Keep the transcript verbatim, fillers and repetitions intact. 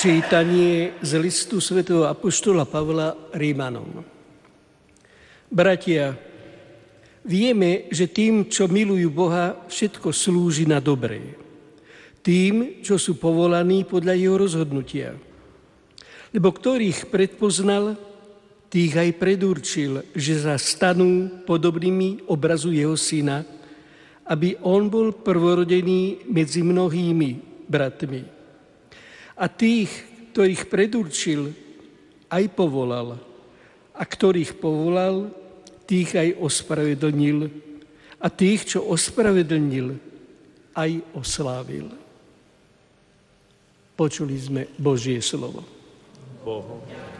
Čítanie z listu svätého apoštola Pavla Rímanom. Bratia, vieme, že tým, čo milujú Boha, všetko slúži na dobré. Tým, čo sú povolaní podľa jeho rozhodnutia. Lebo ktorých predpoznal, tých aj predurčil, že sa stanú podobnými obrazu jeho syna, aby on bol prvorodený medzi mnohými bratmi. A tých, ktorých predurčil, aj povolal. A ktorých povolal, tých aj ospravedlnil. A tých, čo ospravedlnil, aj oslávil. Počuli sme Božie slovo. Bohu.